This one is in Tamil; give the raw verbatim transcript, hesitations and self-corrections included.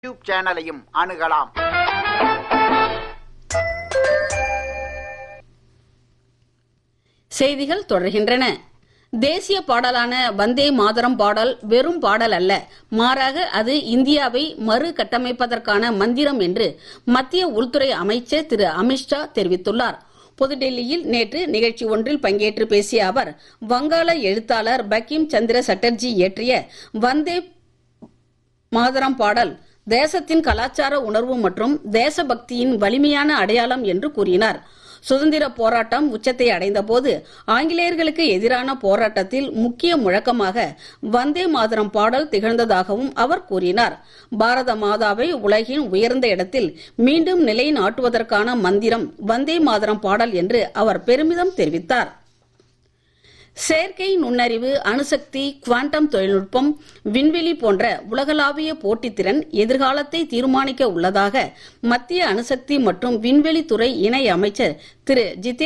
யூடியூப் சேனலையும் அணுகலாம். செய்திகள் தொடர்கின்றன. தேசிய பாடலான வந்தே மாதரம் பாடல் வெறும் பாடல் அல்ல, மாறாக அது இந்தியாவை மறு கட்டமைப்பதற்கான மந்திரம் என்று மத்திய உள்துறை அமைச்சர் திரு அமித்ஷா தெரிவித்துள்ளார். புதுடெல்லியில் நேற்று நிகழ்ச்சி ஒன்றில் பங்கேற்று பேசிய அவர், வங்காள எழுத்தாளர் பங்கிம் சந்திர சட்டர்ஜி இயற்றிய வந்தே மாதரம் பாடல் தேசத்தின் கலாச்சார உணர்வு மற்றும் தேசபக்தியின் வலிமையான அடையாளம் என்று கூறினார். சுதந்திர போராட்டம் உச்சத்தை அடைந்தபோது ஆங்கிலேயர்களுக்கு எதிரான போராட்டத்தில் முக்கிய முழக்கமாக வந்தே மாதரம் பாடல் திகழ்ந்ததாகவும் அவர் கூறினார். பாரத மாதாவை உலகின் உயர்ந்த இடத்தில் மீண்டும் நிலைநாட்டுவதற்கான மந்திரம் வந்தே மாதரம் பாடல் என்று அவர் பெருமிதம் தெரிவித்தார். செயற்கை நுண்ணறிவு, அணுசக்தி, குவாண்டம் தொழில்நுட்பம், விண்வெளி போன்ற உலகளாவிய போட்டித்திறன் எதிர்காலத்தை தீர்மானிக்க உள்ளதாக மத்திய அணுசக்தி மற்றும் விண்வெளித்துறை இணை அமைச்சர் திரு ஜிதேந்திர